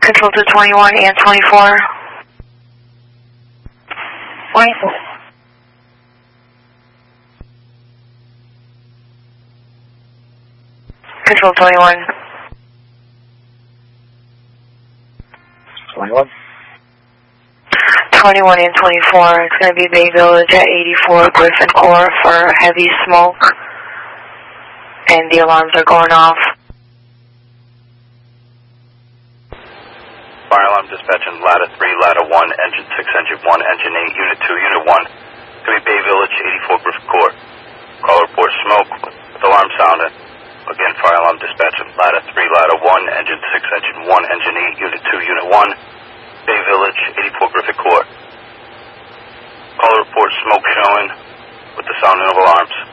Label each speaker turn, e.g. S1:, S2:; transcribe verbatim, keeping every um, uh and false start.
S1: Control to twenty-one and twenty-four. twenty-four. Control twenty-one.
S2: twenty-one.
S1: twenty-one and twenty-four. It's going to be Bay Village at eighty-four Griffin Court for heavy smoke. And the alarms are going off.
S3: Fire alarm dispatching ladder three, ladder one, engine six, engine one, engine eight, unit two, unit one. It's going to be Bay Village, eighty-four Griffin Court. Call report smoke with alarm sounding. Again, fire alarm dispatching ladder three, ladder one, engine six, engine one, engine eight, unit two, unit one. Bay Village, eighty-four Griffin Court. Call report smoke showing with the sounding of alarms.